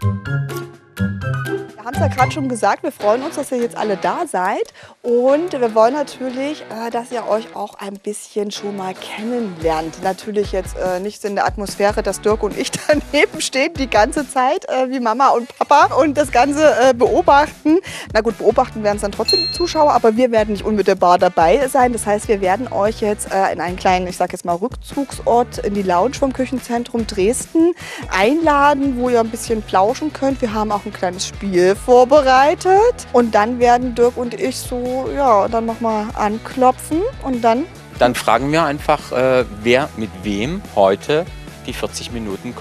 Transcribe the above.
Wir haben es ja gerade schon gesagt, wir freuen uns, dass ihr jetzt alle da seid. Und wir wollen natürlich, dass ihr euch auch ein bisschen schon mal kennenlernt. Natürlich jetzt nicht in der Atmosphäre, dass Dirk und ich daneben stehen die ganze Zeit, wie Mama und Papa, und das Ganze beobachten. Na gut, beobachten werden es dann trotzdem die Zuschauer, aber wir werden nicht unmittelbar dabei sein. Das heißt, wir werden euch jetzt in einen kleinen, ich sag jetzt mal, Rückzugsort in die Lounge vom Küchenzentrum Dresden einladen, wo ihr ein bisschen plauschen könnt. Wir haben auch ein kleines Spiel vorbereitet. Und dann werden Dirk und ich so, ja, dann nochmal anklopfen und dann... Dann fragen wir einfach, wer mit wem heute die 40 Minuten